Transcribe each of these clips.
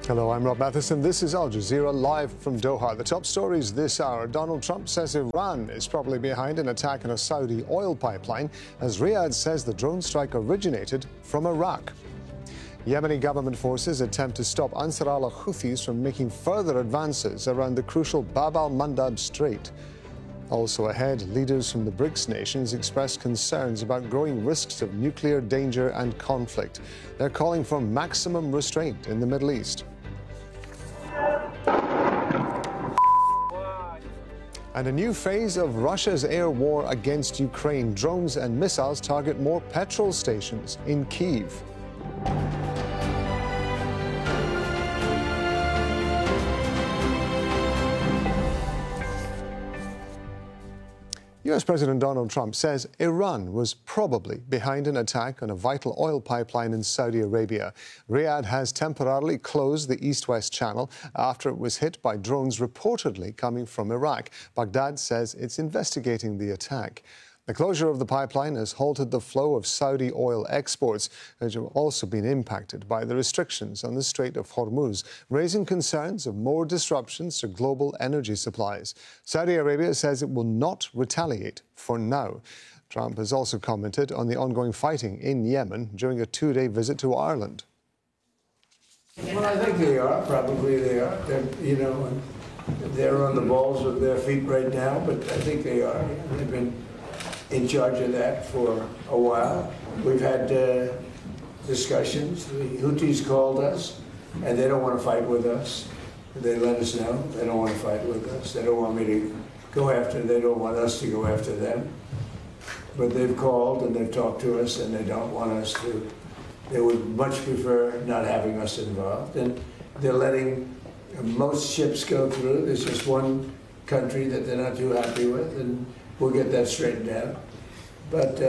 Hello, I'm Rob Matheson. This is Al Jazeera live from Doha. The top stories this hour. Donald Trump says Iran is probably behind an attack on a Saudi oil pipeline, as Riyadh says the drone strike originated from Iraq. Yemeni government forces attempt to stop Ansar Allah Houthis from making further advances around the crucial Bab al-Mandab Strait. Also ahead, leaders from the BRICS nations expressed concerns about growing risks of nuclear danger and conflict. They're calling for maximum restraint in the Middle East. And a new phase of Russia's air war against Ukraine. Drones and missiles target more petrol stations in Kyiv. US President Donald Trump says Iran was probably behind an attack on a vital oil pipeline in Saudi Arabia. Riyadh has temporarily closed the east-west channel after it was hit by drones reportedly coming from Iraq. Baghdad says it's investigating the attack. The closure of the pipeline has halted the flow of Saudi oil exports, which have also been impacted by the restrictions on the Strait of Hormuz, raising concerns of more disruptions to global energy supplies. Saudi Arabia says it will not retaliate for now. Trump has also commented on the ongoing fighting in Yemen during a two-day visit to Ireland. Well, I think they are. Probably they are. They're on the balls of their feet right now, but I think they are. They've been in charge of that for a while. We've had discussions. The Houthis called us, and they don't want to fight with us. They let us know they don't want to fight with us. They don't want me to go after. They don't want us to go after them. But they've called and they've talked to us, and they don't want us to. They would much prefer not having us involved. And they're letting most ships go through. There's just one country that they're not too happy with, and we'll get that straightened out. But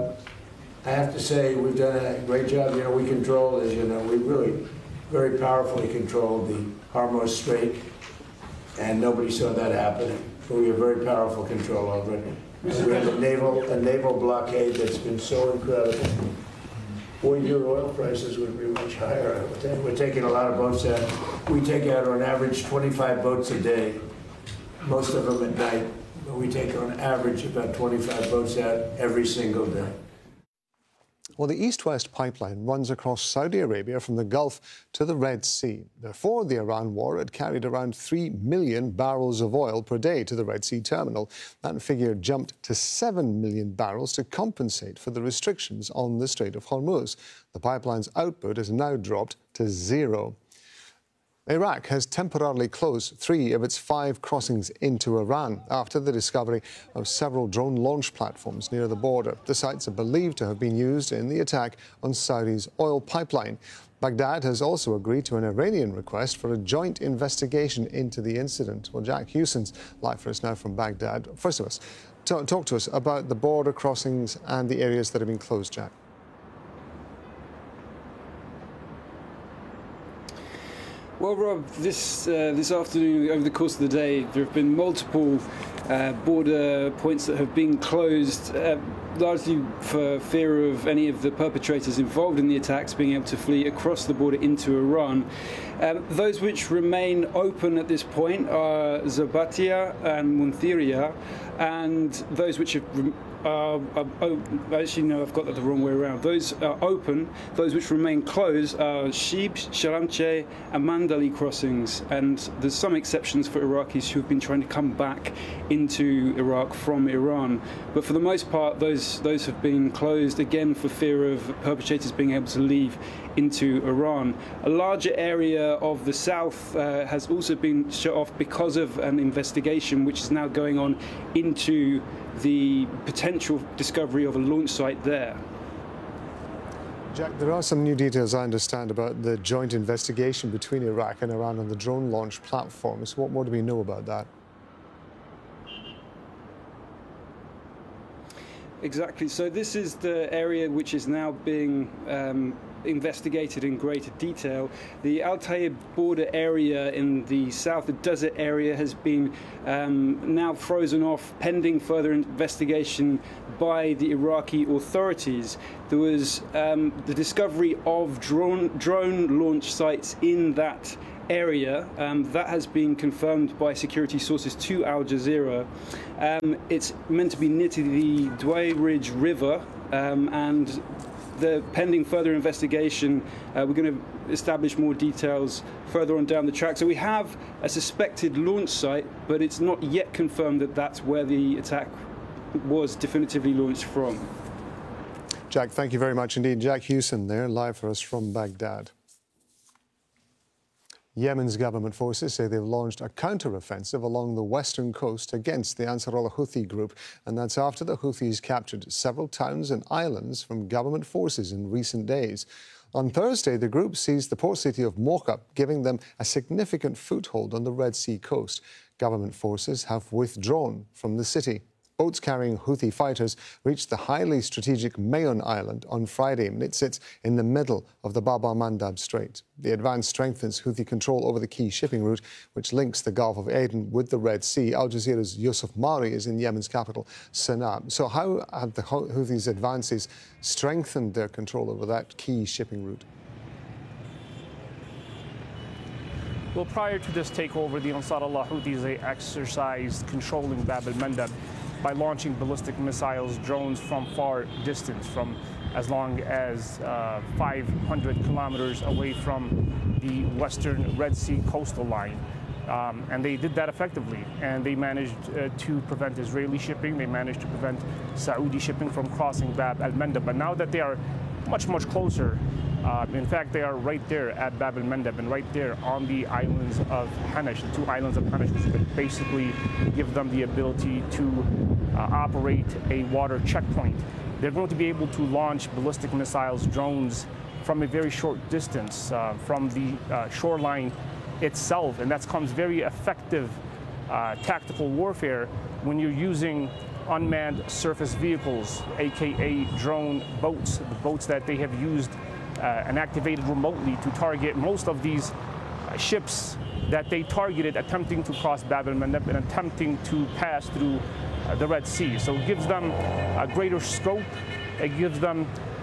I have to say, we've done a great job. We control, as you know, we really very powerfully controlled the Hormuz Strait, and nobody saw that happening. But we have very powerful control over it. We have a naval blockade that's been so incredible. Boy, your oil prices would be much higher. We're taking a lot of boats out. We take out on average 25 boats a day, most of them at night. We take on average about 25 boats out every single day. Well, the East-West pipeline runs across Saudi Arabia from the Gulf to the Red Sea. Before the Iran war, it carried around 3 million barrels of oil per day to the Red Sea terminal. That figure jumped to 7 million barrels to compensate for the restrictions on the Strait of Hormuz. The pipeline's output has now dropped to zero. Iraq has temporarily closed 3 of its 5 crossings into Iran after the discovery of several drone launch platforms near the border. The sites are believed to have been used in the attack on Saudi's oil pipeline. Baghdad has also agreed to an Iranian request for a joint investigation into the incident. Well, Jack Hewson's live for us now from Baghdad. First of all, talk to us about the border crossings and the areas that have been closed, Jack. Well, Rob, this afternoon, over the course of the day, there have been multiple border points that have been closed, largely for fear of any of the perpetrators involved in the attacks being able to flee across the border into Iran. Those which remain open at this point are Zabatia and Munthiriya, and those which have actually, no, I've got that the wrong way around. Those are open. Those which remain closed are Shib, Sharamche, and Mandali crossings. And there's some exceptions for Iraqis who've been trying to come back into Iraq from Iran. But for the most part, those have been closed, again, for fear of perpetrators being able to leave into Iran. A larger area of the south has also been shut off because of an investigation which is now going on into the potential discovery of a launch site there. Jack, there are some new details, I understand, about the joint investigation between Iraq and Iran on the drone launch platforms. What more do we know about that? Exactly. So this is the area which is now being investigated in greater detail. The Al Tayeb border area in the south, the desert area, has been now frozen off pending further investigation by the Iraqi authorities. There was the discovery of drone launch sites in that area. That has been confirmed by security sources to Al Jazeera. It's meant to be near to the Dway Ridge River, and pending further investigation, we're going to establish more details further on down the track. So we have a suspected launch site, but it's not yet confirmed that that's where the attack was definitively launched from. Jack, thank you very much indeed. Jack Hewson there, live for us from Baghdad. Yemen's government forces say they've launched a counter-offensive along the western coast against the Ansar al-Houthi group, and that's after the Houthis captured several towns and islands from government forces in recent days. On Thursday, the group seized the port city of Mocha, giving them a significant foothold on the Red Sea coast. Government forces have withdrawn from the city. Boats carrying Houthi fighters reached the highly strategic Mayon Island on Friday, and it sits in the middle of the Bab al-Mandab Strait. The advance strengthens Houthi control over the key shipping route, which links the Gulf of Aden with the Red Sea. Al Jazeera's Yusuf Mari is in Yemen's capital, Sana'a. So how have the Houthis' advances strengthened their control over that key shipping route? Well, prior to this takeover, the Ansar Allah Houthis, they exercised controlling Bab al-Mandab by launching ballistic missiles, drones from far distance, from as long as 500 kilometers away from the western Red Sea coastal line. And they did that effectively, and they managed to prevent Israeli shipping. They managed to prevent Saudi shipping from crossing Bab al-Mandab. But now that they are much, much closer, in fact, they are right there at Bab al-Mandab and right there on the islands of Hanash, the 2 islands of Hanash, which would basically give them the ability to operate a water checkpoint. They're going to be able to launch ballistic missiles, drones, from a very short distance from the shoreline itself, and that becomes very effective tactical warfare when you're using unmanned surface vehicles, aka drone boats, the boats that they have used and activated remotely to target most of these ships that they targeted attempting to cross Bab al-Mandab and attempting to pass through the Red Sea. So it gives them a greater scope, it gives them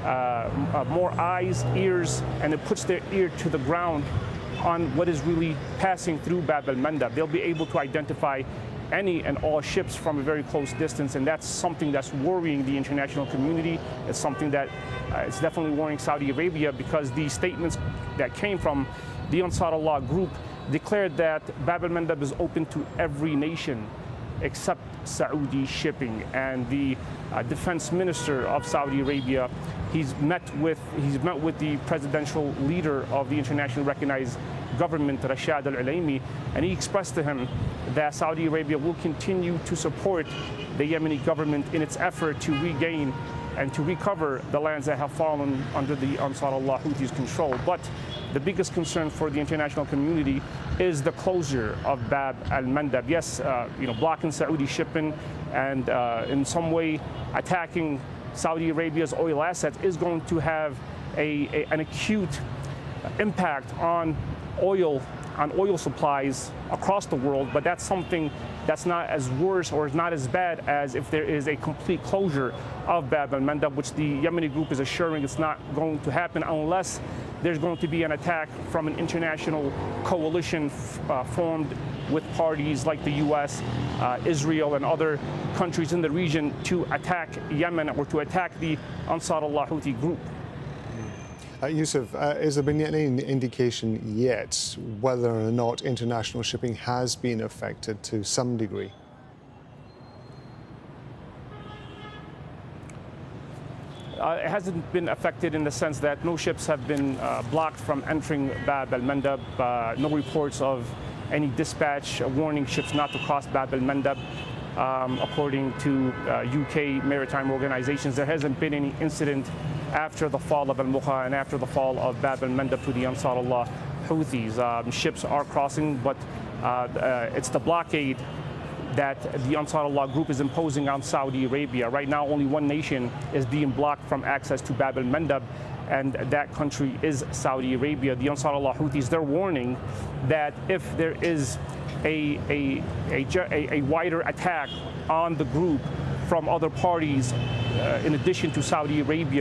more eyes, ears, and it puts their ear to the ground on what is really passing through Bab al-Mandab. They'll be able to identify any and all ships from a very close distance, and that's something that's worrying the international community. It's something that it's definitely worrying Saudi Arabia, because the statements that came from the Ansar Allah group declared that Bab al-Mandab is open to every nation except Saudi shipping. And the defense minister of Saudi Arabia, he's met with the presidential leader of the internationally recognized government, Rashad al-Alaimi, and he expressed to him that Saudi Arabia will continue to support the Yemeni government in its effort to regain and to recover the lands that have fallen under the Ansar Allah Houthis' control. But the biggest concern for the international community is the closure of Bab al-Mandab. Yes, blocking Saudi shipping and in some way attacking Saudi Arabia's oil assets is going to have an acute impact on oil supplies across the world, but that's something that's not as worse or is not as bad as if there is a complete closure of Bab al-Mandab, which the Yemeni group is assuring it's not going to happen unless there's going to be an attack from an international coalition formed with parties like the U.S., Israel, and other countries in the region to attack Yemen or to attack the Ansar Allah Houthi group. Yusuf, has there been any indication yet whether or not international shipping has been affected to some degree? It hasn't been affected in the sense that no ships have been blocked from entering Bab al-Mandab. No reports of any dispatch warning ships not to cross Bab al-Mandab. According to UK maritime organizations, there hasn't been any incident after the fall of Al-Mukha and after the fall of Bab al-Mandab to the Ansar Allah Houthis. Ships are crossing, but it's the blockade that the Ansar Allah group is imposing on Saudi Arabia. Right now, only one nation is being blocked from access to Bab al-Mandab, and that country is Saudi Arabia. The Ansar Allah Houthis, they're warning that if there is a wider attack on the group from other parties, in addition to Saudi Arabia,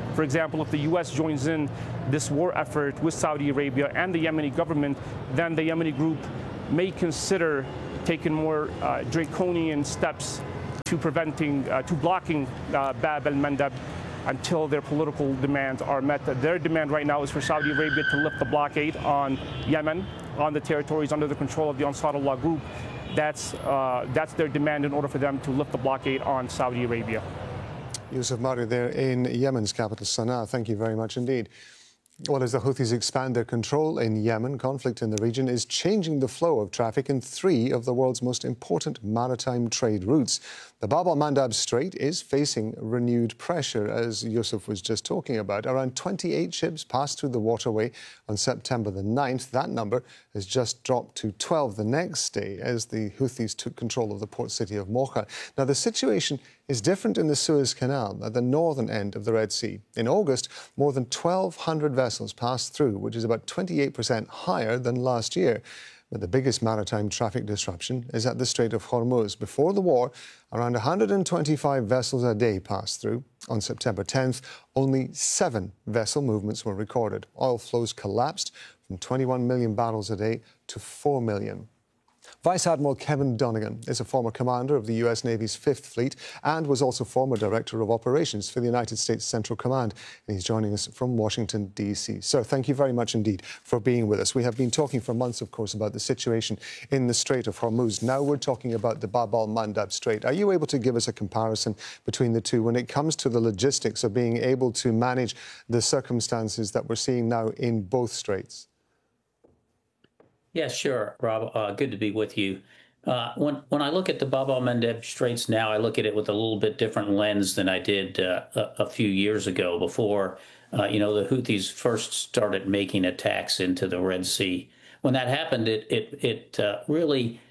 For example, if the U.S. joins in this war effort with Saudi Arabia and the Yemeni government, then the Yemeni group may consider taking more draconian steps to blocking Bab el-Mandeb until their political demands are met. Their demand right now is for Saudi Arabia to lift the blockade on Yemen, on the territories under the control of the Ansarullah group. That's their demand in order for them to lift the blockade on Saudi Arabia. Yusuf Mari there in Yemen's capital, Sana'a. Thank you very much indeed. Well, as the Houthis expand their control in Yemen, conflict in the region is changing the flow of traffic in 3 of the world's most important maritime trade routes. The Bab al-Mandab Strait is facing renewed pressure, as Yusuf was just talking about. Around 28 ships passed through the waterway on September the 9th. That number has just dropped to 12 the next day as the Houthis took control of the port city of Mocha. Now, the situation is different in the Suez Canal at the northern end of the Red Sea. In August, more than 1,200 vessels passed through, which is about 28% higher than last year. But the biggest maritime traffic disruption is at the Strait of Hormuz. Before the war, around 125 vessels a day passed through. On September 10th, only 7 vessel movements were recorded. Oil flows collapsed from 21 million barrels a day to 4 million. Vice Admiral Kevin Donegan is a former commander of the U.S. Navy's 5th Fleet and was also former Director of Operations for the United States Central Command. And he's joining us from Washington, D.C. Sir, thank you very much indeed for being with us. We have been talking for months, of course, about the situation in the Strait of Hormuz. Now we're talking about the Bab al-Mandab Strait. Are you able to give us a comparison between the two when it comes to the logistics of being able to manage the circumstances that we're seeing now in both straits? Yeah, sure, Rob. Good to be with you. When I look at the Bab al-Mandeb Straits now, I look at it with a little bit different lens than I did a few years ago before, the Houthis first started making attacks into the Red Sea. When that happened, it really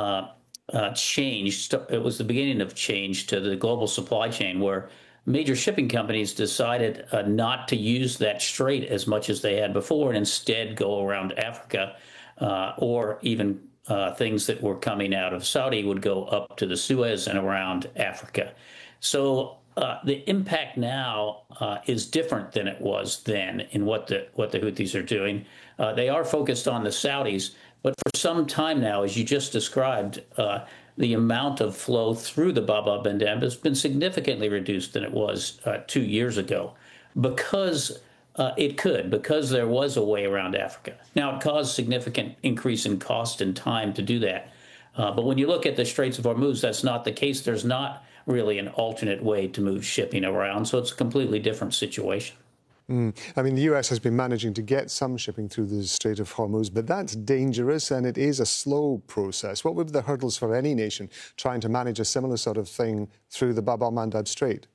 changed. It was the beginning of change to the global supply chain, where major shipping companies decided not to use that strait as much as they had before and instead go around Africa. Or even things that were coming out of Saudi would go up to the Suez and around Africa. So the impact now is different than it was then in what the Houthis are doing. They are focused on the Saudis, but for some time now, as you just described, the amount of flow through the Bab al-Mandeb has been significantly reduced than it was 2 years ago because there was a way around Africa. Now, it caused significant increase in cost and time to do that. But when you look at the Straits of Hormuz, that's not the case. There's not really an alternate way to move shipping around, so it's a completely different situation. I mean, the U.S. has been managing to get some shipping through the Strait of Hormuz, but that's dangerous and it is a slow process. What would be the hurdles for any nation trying to manage a similar sort of thing through the Bab al-Mandab Strait?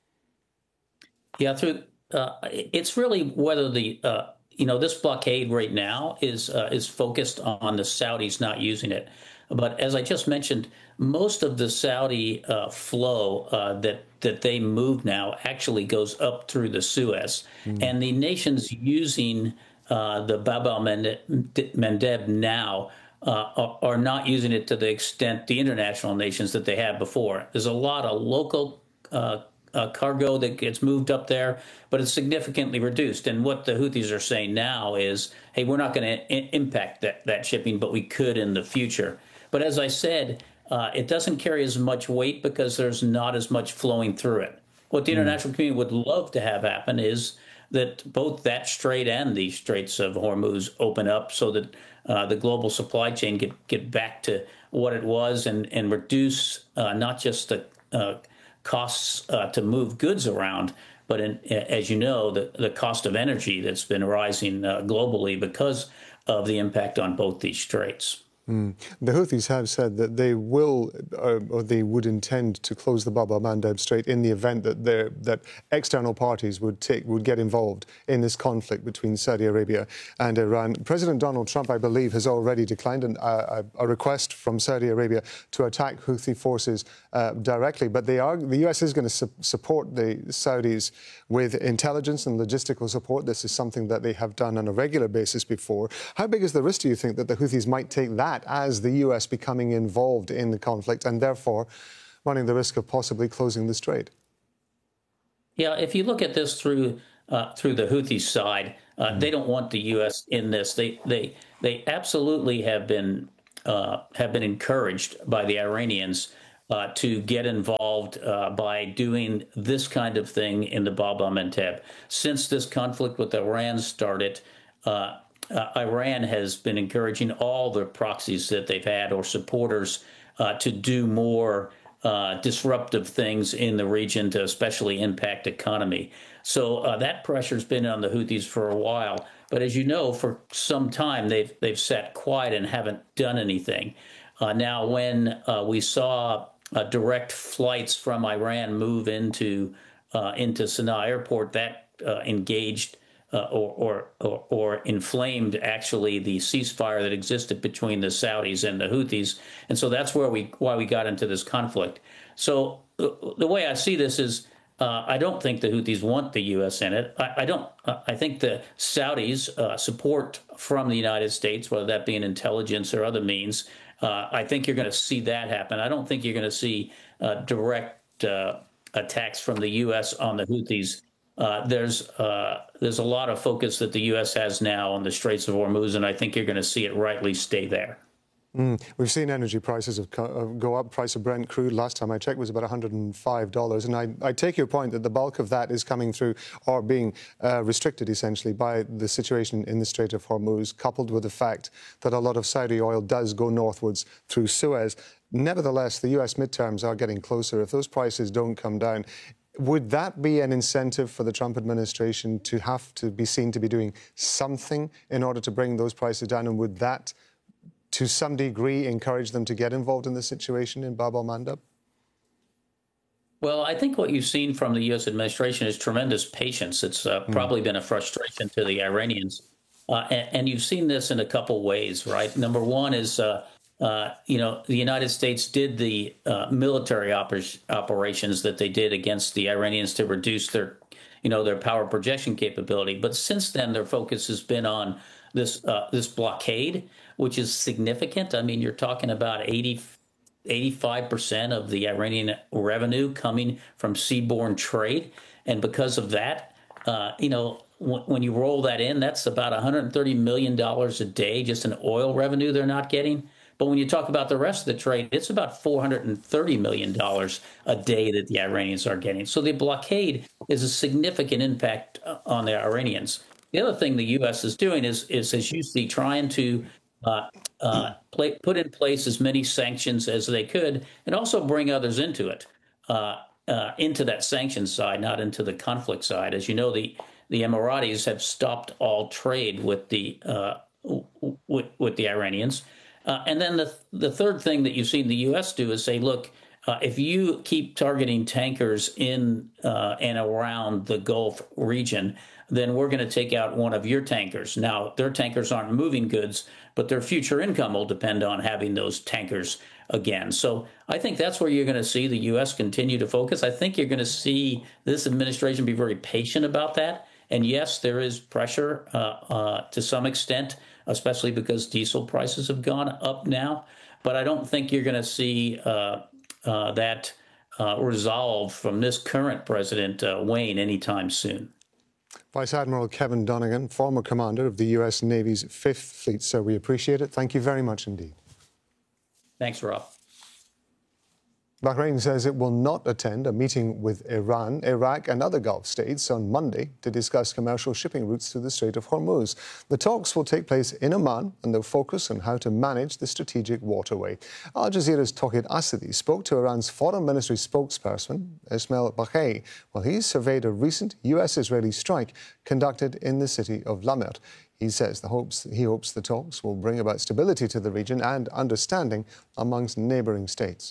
Yeah, it's really whether this blockade right now is focused on the Saudis not using it. But as I just mentioned, most of the Saudi flow that they move now actually goes up through the Suez. And the nations using the Bab al-Mandeb now are not using it to the extent the international nations that they had before. There's a lot of local cargo that gets moved up there, but it's significantly reduced. And what the Houthis are saying now is, hey, we're not going to impact that shipping, but we could in the future. But as I said, it doesn't carry as much weight because there's not as much flowing through it. What the international community would love to have happen is that both that strait and the Straits of Hormuz open up so that the global supply chain get back to what it was and reduce not just the costs to move goods around, but as you know, the cost of energy that's been rising globally because of the impact on both these straits. The Houthis have said that they will, or they would intend to close the Bab al-Mandab Strait in the event that external parties would get involved in this conflict between Saudi Arabia and Iran. President Donald Trump, I believe, has already declined a request from Saudi Arabia to attack Houthi forces directly. But the U.S. is going to support the Saudis with intelligence and logistical support. This is something that they have done on a regular basis before. How big is the risk, do you think, that the Houthis might take that as the U.S. becoming involved in the conflict and therefore running the risk of possibly closing the strait? Yeah, if you look at this through the Houthi side, they don't want the U.S. in this. They absolutely have been encouraged by the Iranians to get involved by doing this kind of thing in the Bab el-Mandeb. Since this conflict with Iran started, Iran has been encouraging all the proxies that they've had or supporters to do more disruptive things in the region to especially impact economy. So that pressure's been on the Houthis for a while. But as you know, for some time they've sat quiet and haven't done anything. Now, when we saw direct flights from Iran move into Sana'a Airport, that engaged or inflamed actually the ceasefire that existed between the Saudis and the Houthis, and so that's why we got into this conflict. So the way I see this is, I don't think the Houthis want the U.S. in it. I think the Saudis support from the United States, whether that be in intelligence or other means. I think you're going to see that happen. I don't think you're going to see direct attacks from the U.S. on the Houthis. There's a lot of focus that the U.S. has now on the Straits of Hormuz, and I think you're going to see it rightly stay there. We've seen energy prices go up. Price of Brent crude, last time I checked, was about $105. And I take your point that the bulk of that is coming through or being restricted, essentially, by the situation in the Strait of Hormuz, coupled with the fact that a lot of Saudi oil does go northwards through Suez. Nevertheless, the U.S. midterms are getting closer. If those prices don't come down, would that be an incentive for the Trump administration to have to be seen to be doing something in order to bring those prices down? And would that, to some degree, encourage them to get involved in the situation in Bab el-Mandeb? Well, I think what you've seen from the U.S. administration is tremendous patience. It's probably been a frustration to the Iranians. And you've seen this in a couple ways, right? Number one is, the United States did the military operations that they did against the Iranians to reduce their power projection capability. But since then, their focus has been on this blockade, which is significant. I mean, you're talking about 85% of the Iranian revenue coming from seaborne trade. And because of that, when you roll that in, that's about $130 million a day just in oil revenue they're not getting. But when you talk about the rest of the trade, it's about $430 million a day that the Iranians are getting. So the blockade is a significant impact on the Iranians. The other thing the U.S. is doing is as you see, trying to put in place as many sanctions as they could, and also bring others into it, into that sanctions side, not into the conflict side. As you know, the Emiratis have stopped all trade with the Iranians. And then the third thing that you've seen the U.S. do is say, look, if you keep targeting tankers in and around the Gulf region, then we're going to take out one of your tankers. Now, their tankers aren't moving goods, but their future income will depend on having those tankers again. So I think that's where you're going to see the U.S. continue to focus. I think you're going to see this administration be very patient about that. And yes, there is pressure to some extent, especially because diesel prices have gone up now. But I don't think you're going to see that resolve from this current president wane anytime soon. Vice Admiral Kevin Donegan, former commander of the U.S. Navy's 5th Fleet. So we appreciate it. Thank you very much indeed. Thanks, Rob. Bahrain says it will not attend a meeting with Iran, Iraq and other Gulf states on Monday to discuss commercial shipping routes through the Strait of Hormuz. The talks will take place in Oman and they'll focus on how to manage the strategic waterway. Al Jazeera's Tawhid Asadi spoke to Iran's foreign ministry spokesperson, Ismail Baqai, while he surveyed a recent US-Israeli strike conducted in the city of Lamert. He says he hopes the talks will bring about stability to the region and understanding amongst neighboring states.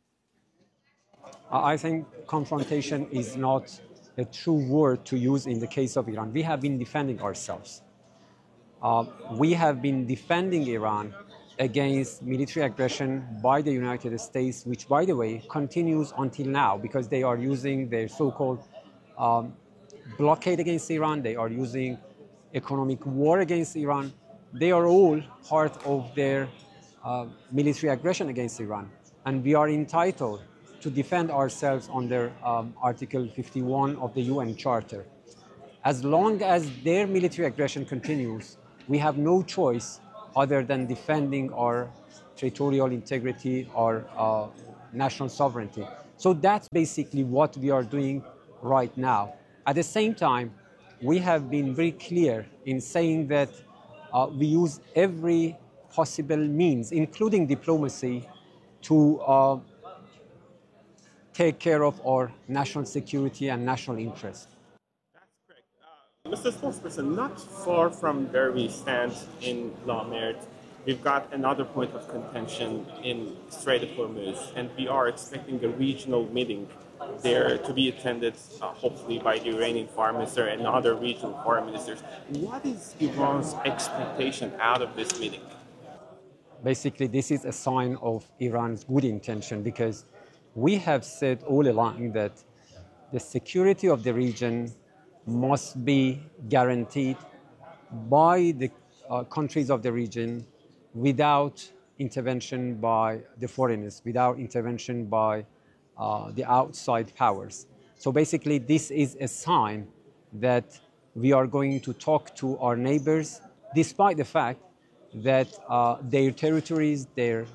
I think confrontation is not a true word to use in the case of Iran. We have been defending ourselves. We have been defending Iran against military aggression by the United States, which, by the way, continues until now because they are using their so-called blockade against Iran. They are using economic war against Iran. They are all part of their military aggression against Iran. And we are entitled to defend ourselves under Article 51 of the UN Charter. As long as their military aggression continues, we have no choice other than defending our territorial integrity, our national sovereignty. So that's basically what we are doing right now. At the same time, we have been very clear in saying that we use every possible means, including diplomacy, to take care of our national security and national interest. Mr. Spokesperson, not far from where we stand in La Mer, we've got another point of contention in Strait of Hormuz, and we are expecting a regional meeting there to be attended, hopefully, by the Iranian foreign minister and other regional foreign ministers. What is Iran's expectation out of this meeting? Basically, this is a sign of Iran's good intention, because we have said all along that the security of the region must be guaranteed by the countries of the region without intervention by the foreigners, without intervention by the outside powers. So basically, this is a sign that we are going to talk to our neighbors, despite the fact that their territories, their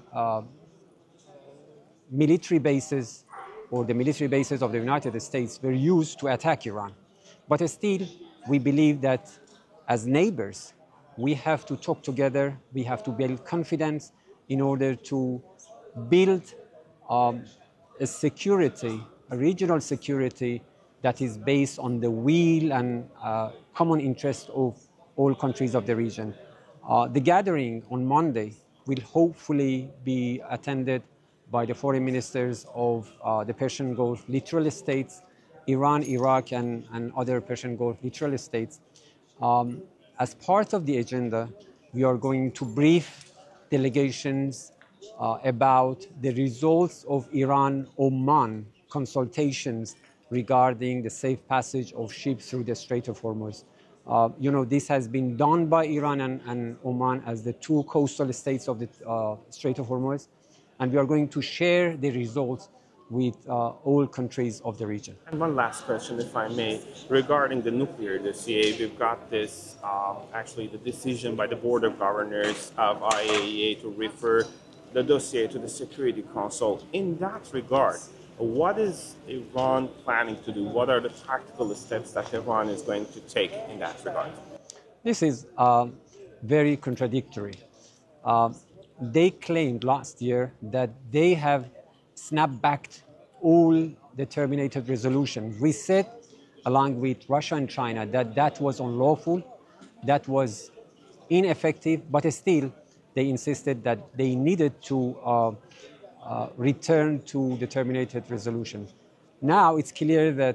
military bases, or the military bases of the United States were used to attack Iran. But still, we believe that as neighbors, we have to talk together, we have to build confidence in order to build a security, a regional security that is based on the will and common interest of all countries of the region. The gathering on Monday will hopefully be attended by the foreign ministers of the Persian Gulf littoral states, Iran, Iraq, and other Persian Gulf littoral states. As part of the agenda, we are going to brief delegations about the results of Iran-Oman consultations regarding the safe passage of ships through the Strait of Hormuz. This has been done by Iran and Oman as the two coastal states of the Strait of Hormuz, and we are going to share the results with all countries of the region. And one last question, if I may, regarding the nuclear dossier. We've got this, actually the decision by the Board of Governors of IAEA to refer the dossier to the Security Council. In that regard, what is Iran planning to do? What are the tactical steps that Iran is going to take in that regard? This is very contradictory. They claimed last year that they have snap-backed all the terminated resolutions. We said, along with Russia and China, that that was unlawful, that was ineffective, but still they insisted that they needed to return to the terminated resolution. Now it's clear that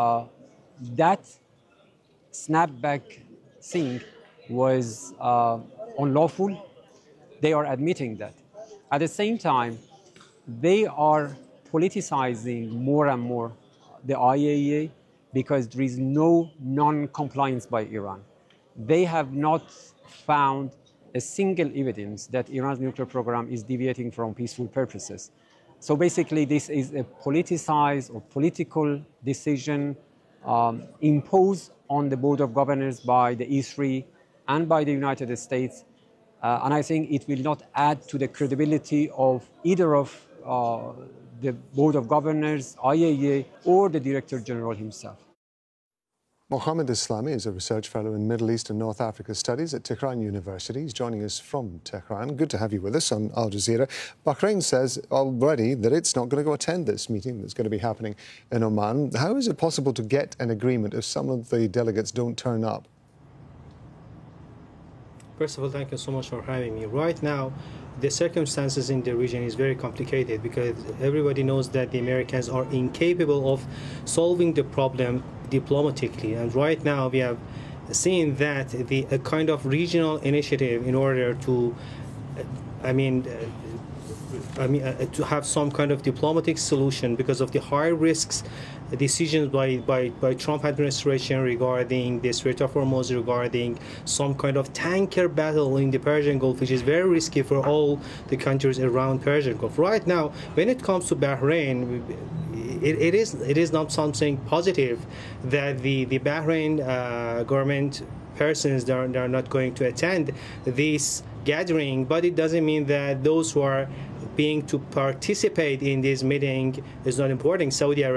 that snapback thing was unlawful. They are admitting that. At the same time, they are politicizing more and more the IAEA because there is no non-compliance by Iran. They have not found a single evidence that Iran's nuclear program is deviating from peaceful purposes. So basically, this is a politicized or political decision imposed on the Board of Governors by the E3 and by the United States. And I think it will not add to the credibility of either of the Board of Governors, IAEA, or the Director General himself. Mohammed Islami is a research fellow in Middle East and North Africa Studies at Tehran University. He's joining us from Tehran. Good to have you with us on Al Jazeera. Bahrain says already that it's not going to go attend this meeting that's going to be happening in Oman. How is it possible to get an agreement if some of the delegates don't turn up? First of all, thank you so much for having me. Right now, the circumstances in the region is very complicated because everybody knows that the Americans are incapable of solving the problem diplomatically. And right now, we have seen that a kind of regional initiative in order to, to have some kind of diplomatic solution because of the high risks decisions by Trump administration regarding the Strait of Hormuz, regarding some kind of tanker battle in the Persian Gulf, which is very risky for all the countries around Persian Gulf. Right now, when it comes to Bahrain, it is not something positive that the Bahrain government persons they're not going to attend this gathering, but it doesn't mean that those who are being to participate in this meeting is not important. Saudi Arabia